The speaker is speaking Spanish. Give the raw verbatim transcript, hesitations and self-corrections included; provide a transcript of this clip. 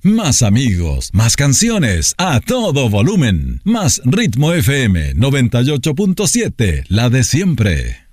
más amigos, más canciones, a todo volumen. Más Ritmo F M noventa y ocho punto siete, la de siempre.